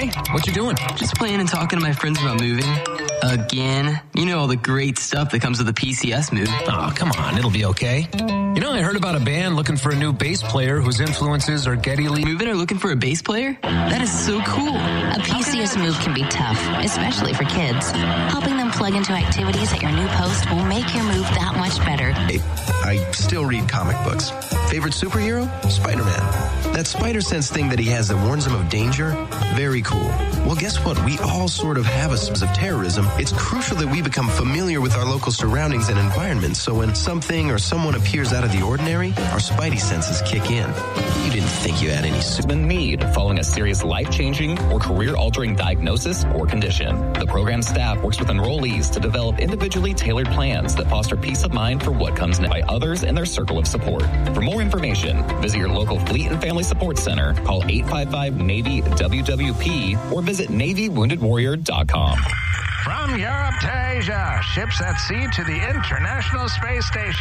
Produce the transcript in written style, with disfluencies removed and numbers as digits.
Hey, what you doing? Just playing and talking to my friends about moving. Again. You know all the great stuff that comes with a PCS move. Oh, come on. It'll be okay. You know, I heard about a band looking for a new bass player whose influences are Geddy Lee. Moving or looking for a bass player? That is so cool. A PCS move can be tough, especially for kids. Helping them plug into activities at your new post will make your move that much better. Hey, I still read comic books. Favorite superhero? Spider-Man. That spider sense thing that he has that warns him of danger? Very cool. Well, guess what? We all sort of have a sense of terrorism. It's crucial that we become familiar with our local surroundings and environments, so when something or someone appears out of the ordinary, our spidey senses kick in. You didn't think you had any need following a serious life-changing or career-altering diagnosis or condition. The program staff works with enrollees to develop individually tailored plans that foster peace of mind for what comes next by others in their circle of support. For more information, visit your local Fleet and Family Support Center, call 855-NAVY-WWP, or visit NavyWoundedWarrior.com. From Europe to Asia, ships at sea to the International Space Station.